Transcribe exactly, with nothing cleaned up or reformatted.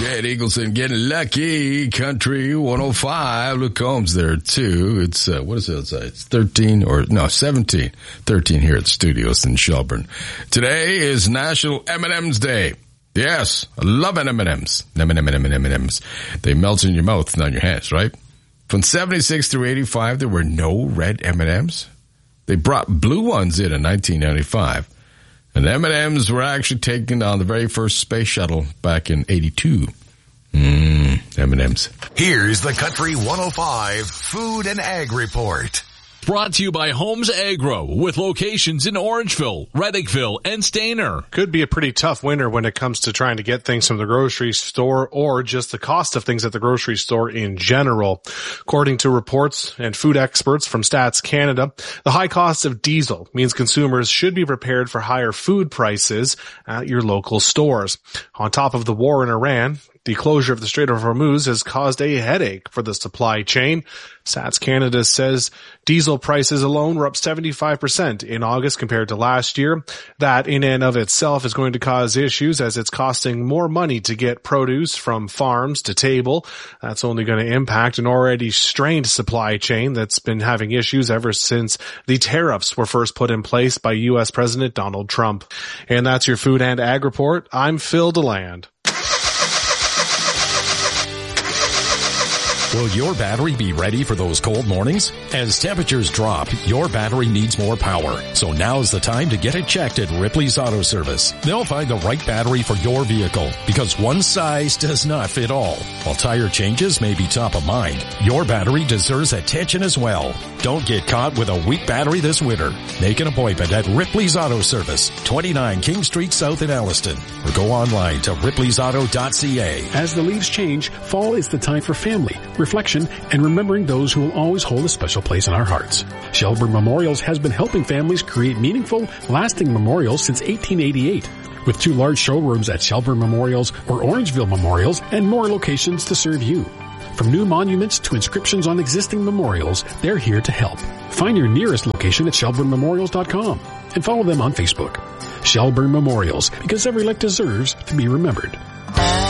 Ted Eagleson getting lucky. Country one oh five. Luke Combs there too. It's, uh, what is it outside? It's thirteen or, no, seventeen. thirteen here at the studios in Shelburne. Today is National M and M's Day. Yes, I love M and M's. M and M's. They melt in your mouth, not your hands, right? From seventy-six through eighty-five, there were no red M and M's. They brought blue ones in in nineteen ninety-five. And M and M's were actually taken on the very first space shuttle back in eighty-two. Mmm, M and M's. Here's the Country one oh five Food and Ag Report. Brought to you by Homes Agro, with locations in Orangeville, Reddickville, and Stayner. Could be a pretty tough winter when it comes to trying to get things from the grocery store or just the cost of things at the grocery store in general. According to reports and food experts from Stats Canada, the high cost of diesel means consumers should be prepared for higher food prices at your local stores. On top of the war in Iran, the closure of the Strait of Hormuz has caused a headache for the supply chain. Stats Canada says diesel prices alone were up seventy-five percent in August compared to last year. That in and of itself is going to cause issues as it's costing more money to get produce from farms to table. That's only going to impact an already strained supply chain that's been having issues ever since the tariffs were first put in place by U S President Donald Trump. And that's your Food and Ag Report. I'm Phil DeLand. Will your battery be ready for those cold mornings? As temperatures drop, your battery needs more power. So now's the time to get it checked at Ripley's Auto Service. They'll find the right battery for your vehicle because one size does not fit all. While tire changes may be top of mind, your battery deserves attention as well. Don't get caught with a weak battery this winter. Make an appointment at Ripley's Auto Service, twenty-nine King Street South in Alliston, or go online to ripley's auto dot c a. As the leaves change, fall is the time for family, reflection, and remembering those who will always hold a special place in our hearts. Shelburne Memorials has been helping families create meaningful, lasting memorials since eighteen eighty-eight. With two large showrooms at Shelburne Memorials or Orangeville Memorials and more locations to serve you. From new monuments to inscriptions on existing memorials, they're here to help. Find your nearest location at shelburne memorials dot com and follow them on Facebook. Shelburne Memorials, because every life deserves to be remembered.